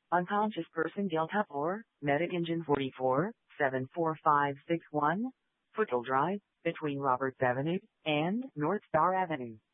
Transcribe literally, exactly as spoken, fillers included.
Unconscious person Delta four, Medic Engine forty-four, seven four five six one, Foothill Drive, between Roberts Avenue and North Star Avenue.